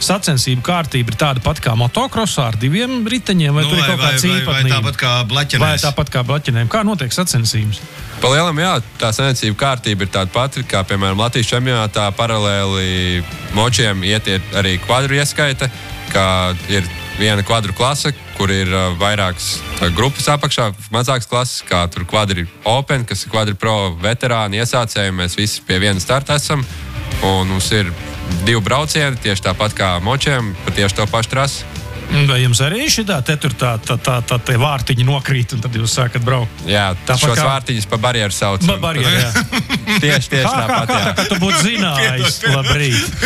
sacensību kārtība ir tāda pat kā motokrosā ar 2 riteņiem, vai tur ir kaut kāds īpatnība? Vai tāpat kā blaķenēs? Vai tāpat kā blaķenēm? Kā notiek sacensības? Pa lielam, jā, tā sacensību kārtība ir tāda pati, kā, piemēram, Latvijas čempionātā paralēli močiem iet arī kvadru ieskaita, kā ir viena kvadru klase, kur ir vairākas grupas apakšā, mazākas klases, kā tur kvadri Open, kas ir kvadri pro veterāni, iesācēji, mēs visi pie viena starta esam, un mums ir 2 braucieni, tieši tāpat kā močiem, pa tieši to pašu trasi. Vai jums arī šitā te tur tā vārtiņi nokrīt, un tad jūs sākat braukt? Jā, šos vārtiņus pa barjeru sauc. Pa barjeru, jā. Tieši tāpat, jā. Kā tu būtu zinājis? Labrīt.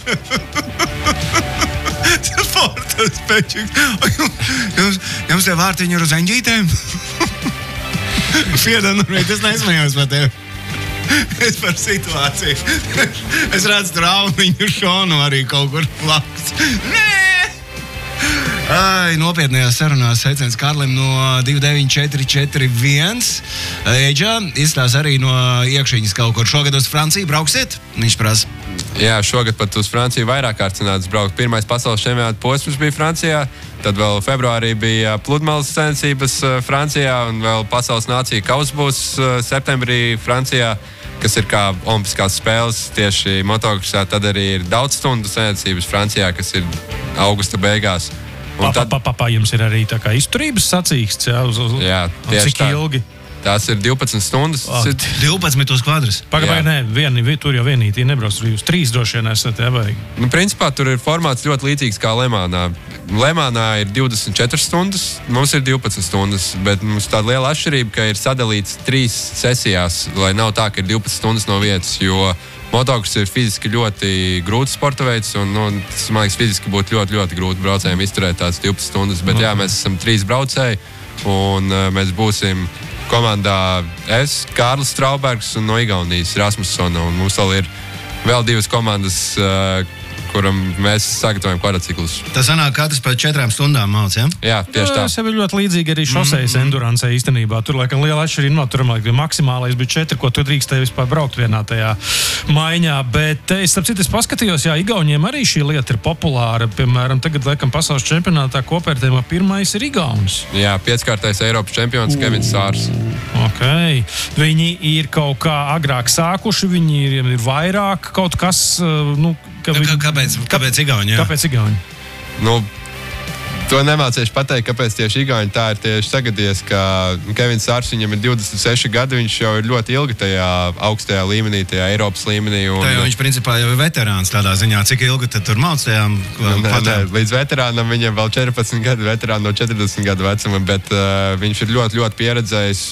Sportas pečuks. Jums tie vārtiņi ir uz eņģītēm? Piedod, es neizmējos par tevi. Es par situāciju. Es redzu tur Almiņu šonu arī kaut kur blakus. Nē! Nopietnējās sarunās sveiciens Kārlim no 29441. Eģa izstās arī no iekšķiņas kaut kur. Šogad uz Franciju brauksiet? Viņš prasa. Jā, šogad pat uz Franciju vairāk kārt sanācis braukt. Pirmais pasaules čempionāta posms bija Francijā, tad vēl februārī bija pludmales sacensības Francijā, un vēl pasaules nācija kausa būs septembrī Francijā, kas ir kā olimpiskās spēles tieši motokrosā. Tad arī ir daudz stundu sacensības Francijā, kas ir augusta beigās. Jums ir arī tā kā izturības sacīksts, jā, tieši cik ilgi? Tās ir 12 stundas. 12 uz kvadras? Pagaidām, tur jau vienītī nebrauc, jūs 3 droši vien esat, jā, vai? Nu, principā tur ir formāts ļoti līdzīgs kā Lemānā. Lemānā ir 24 stundas, mums ir 12 stundas, bet mums tāda liela atšķirība, ka ir sadalīts 3 sesijās, lai nav tā, ka ir 12 stundas no vietas, jo motokross ir fiziski ļoti grūts sporta veids, un, tas, man liekas, fiziski būtu ļoti, ļoti grūti braucējiem izturēt tās 12 stundas, bet jā, mēs esam 3 braucēji, un mēs būsim komandā es, Kārlis Straubergs un no Igaunijas Rasmussona, un mums vēl 2 komandas, kuram mēs sagatavojam kvadriciklus. Tas sanāk katrs pēc 4 stundām māc, ja? Jā, tieši tā. Tas jau ir ļoti līdzīgi arī šosejas endurancē īstenībā. Tur, laikam, liela atšķirība no tur, maksimālais bija 4, ko tu drīkstēji vispār braukt vienā tajā maiņā. Bet es, starp citu, paskatījos, jā, Igauniem arī šī lieta ir populāra. Piemēram, tagad, laikam, pasaules čempionātā kopvērtējumā pirmais ir Igaunis. Jā, 5-kārtais Eiropas čempions Kevins Sārs. Ok. Viņi ir kaut kā agrāk sākuši, viņi ir vairāk kaut kas, Kāpēc Igauni? Kāpēc Igauni? To nemācīšu pateikt, kāpēc tieši Igauni. Tā ir tieši sagadies, ka Kevins Sārs, viņam ir 26 gadi, viņš jau ir ļoti ilgi tajā augstajā līmenī, tajā Eiropas līmenī. Viņš principā jau ir veterāns tādā ziņā. Cik ilgi tad tur māc tajām patēm? Līdz veterānam viņam vēl 14 gadi, veterāni no 40 gadu vecuma, bet viņš ir ļoti, ļoti pieredzējis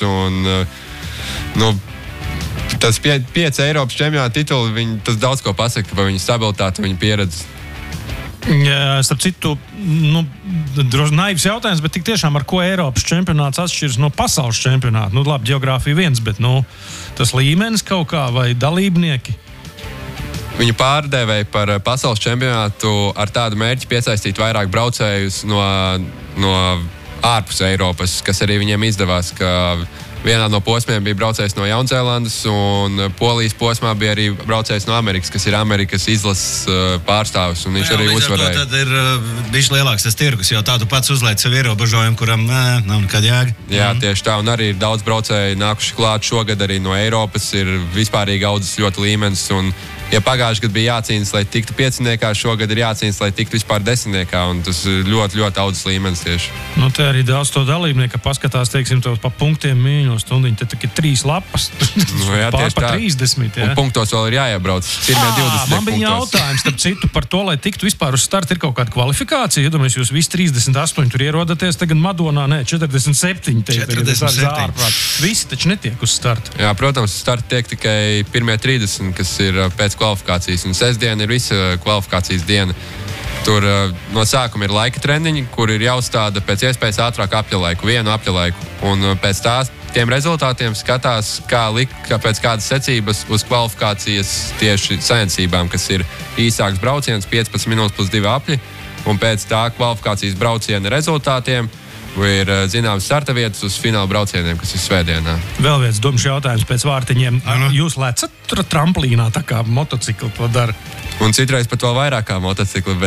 un, tas 5 Eiropas čempionāta tituli, tas daudz ko pasaka par viņu stabilitāti, viņu pieredzi. Jā, starp citu, droši naivs jautājums, bet tik tiešām ar ko Eiropas čempionāts atšķiras no pasaules čempionāta? Labi, geogrāfija viens, bet tas līmenis kaut kā vai dalībnieki? Viņu pārdēvēja par pasaules čempionātu ar tādu mērķi piesaistīt vairāk braucējus no ārpus Eiropas, kas arī viņiem izdevās, ka vienā no posmiem bija braucējs no Jaunzēlandes, un Polijas posmā bija arī braucējs no Amerikas, kas ir Amerikas izlases pārstāvis, un viņš arī uzvarēja. Tad ir bišķi lielāks tas tirgus, jo tādu pats uzliec sev ierobežojumu, kuram nav nekad jēga. Jā, tieši tā, un arī ir daudz braucēji nākuši klāt šogad arī no Eiropas, ir vispārīgi audzis ļoti līmenis, un ja pagājuši gadu bija jācīnas, lai tiktu 5-niekā, šogad ir jācīnas, lai tiktu vispār 10-niekā, un tas ir ļoti, ļoti audzis līmenis tieši. Te arī daudz to dalībnieku, paskatās, teiksim, to pa punktiem mīņo stundiņu, te tik ir 3 lapas, jā, pār pa 30, jā. Un punktos vēl ir jāiebrauc, pirmie 20 man bija jautājums, starp citu, par to, lai tiktu vispār uz startu, ir kaut kāda kvalifikācija, iedomājies, jūs visi 38 tur ierodaties, tagad Madonā, 47. 47. Visi taču netiek uz startu. Jā, protams, startu tiek tikai pirmie 30, kas ir pēc kvalifikācijas, un sestdiena ir visa kvalifikācijas diena. Tur no sākuma ir laika treniņi, kur ir jāuzstāda pēc iespējas ātrāk apļalaiku, vienu apļalaiku, un pēc tiem rezultātiem skatās, kā pēc kādas secības uz kvalifikācijas tieši sacensībām, kas ir īsāks brauciens, 15 minūtes plus 2 apļi, un pēc tā kvalifikācijas brauciena rezultātiem ir zināmas starta vietas uz fināla braucieniem, kas ir svētdienā. Vēl viens dumšs jautājums pēc vārtiņiem. Jūs lecat tramplīnā, tā kā motocikli to dara? Un citreiz pat vēl vairāk kā motocikli,